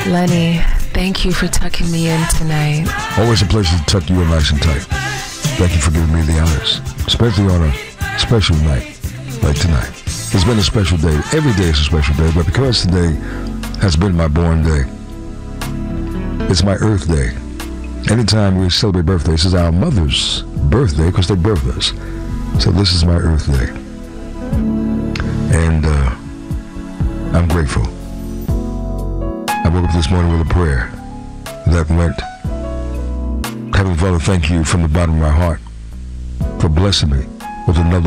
Lenny, thank you for tucking me in tonight. Always a pleasure to tuck you in nice and tight. Thank you for giving me the honors, especially on a special night like tonight. It's been a special day. Every day is a special day, but because today has been my born day, it's my Earth Day. Anytime we celebrate birthdays, it's our mother's birthday because they birthed us. So this is my Earth Day. And I'm grateful. I woke up this morning with a prayer that went, Heavenly Father, thank you from the bottom of my heart for blessing me with another